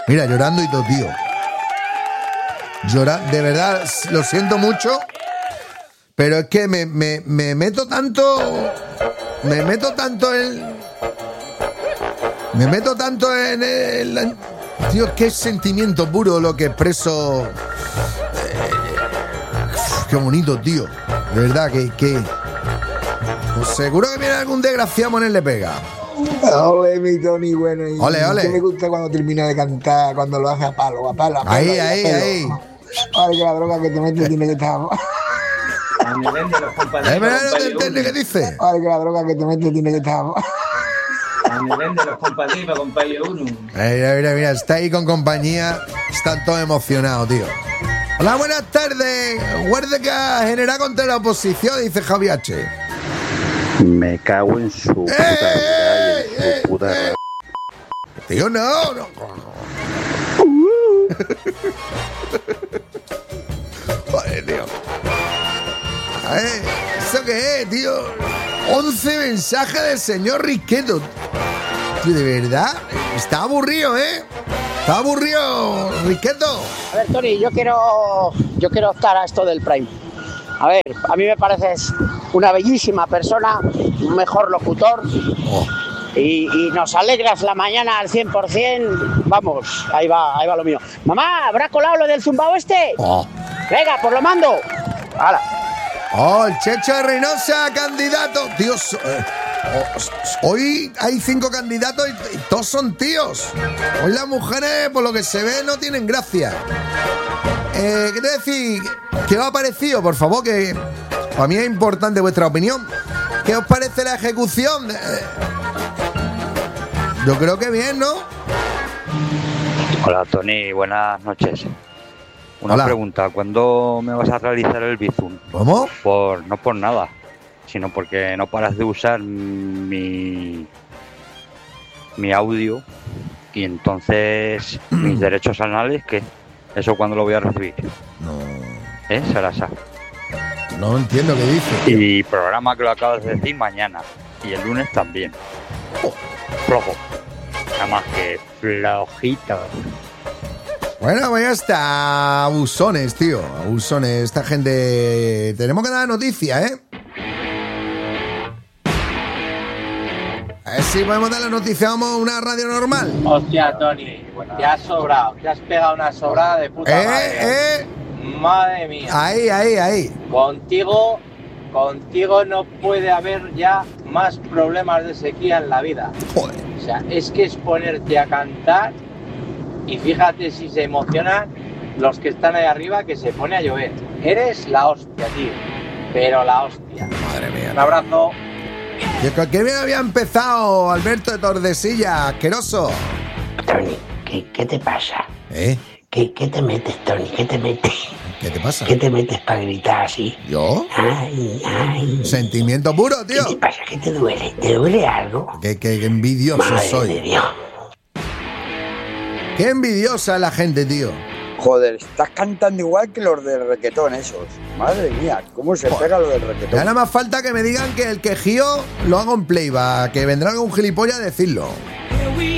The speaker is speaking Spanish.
Mira, llorando y todo, tío. De verdad, lo siento mucho, pero es que me meto tanto. Me meto tanto en el. Tío, qué sentimiento puro lo que expreso. Qué bonito, tío. De verdad, que pues seguro que viene algún desgraciado a ponerle pega. Ole, mi Tony, bueno. Y ole. Que me gusta cuando termina de cantar, cuando lo hace a palo. Ahí. Vale, que la droga que te metes tiene que estar. No te entiendes qué dice. Vale, que la droga que te metes tiene que estar. Los compadres con Payo 1. Mira, está ahí con compañía. Está todo emocionado, tío. Hola, buenas tardes. Huerdeca general contra la oposición, dice Javi H. Me cago en su puta vida y en su puta. Tío, no. Joder, tío. A ver, ¿eso qué es, tío? 11 mensajes del señor Risqueto. Tío, de verdad, está aburrido, ¿eh? Está aburrido, Risqueto. A ver, Tony, yo quiero optar a esto del Prime. A ver, a mí me pareces una bellísima persona, un mejor locutor. Oh. Y nos alegras la mañana al 100%. Vamos, ahí va lo mío. Mamá, ¿habrá colado lo del zumbao este? Oh. Venga, pues lo mando. ¡Hala! Oh, el Checho de Reynosa, candidato. Dios, hoy hay 5 candidatos y todos son tíos. Hoy las mujeres, por lo que se ve, no tienen gracia. ¿Qué te decir? ¿Qué os ha parecido? Por favor, que para mí es importante vuestra opinión. ¿Qué os parece la ejecución? Yo creo que bien, ¿no? Hola, Tony, buenas noches. Una pregunta, ¿cuándo me vas a realizar el Bizum? ¿Cómo? No por nada, sino porque no paras de usar mi audio y entonces mis derechos anales, ¿qué? ¿Eso cuándo lo voy a recibir? No. Sarasa? No entiendo qué dice. Y programa que lo acabas de decir mañana y el lunes también. Flojo. Nada más que flojito. Bueno, pues ya está. Abusones, tío. Abusones. Esta gente... Tenemos que dar noticia, ¿eh? A ver si podemos dar la noticia. Vamos a una radio normal. Hostia, Tony. Te has sobrado. Te has pegado una sobrada de puta madre. Madre mía. Ahí. Contigo no puede haber ya más problemas de sequía en la vida. Joder. O sea, es que es ponerte a cantar y fíjate si se emocionan los que están ahí arriba, que se pone a llover. Eres la hostia, tío. Pero la hostia. Madre mía. Un abrazo. Que bien había empezado Alberto de Tordesillas, asqueroso. Tony, ¿qué te pasa? ¿Qué te metes, Tony? ¿Qué te metes? ¿Qué te pasa? ¿Qué te metes para gritar así? ¿Yo? Ay. Sentimiento puro, tío. ¿Qué te pasa? ¿Qué te duele? ¿Te duele algo? Qué envidioso Madre soy. de Dios. Qué envidiosa es la gente, tío. Joder, estás cantando igual que los del requetón esos. Madre mía, cómo se pega lo del requetón. Ya nada más falta que me digan que el quejío lo hago en playback, que vendrá algún gilipollas a decirlo.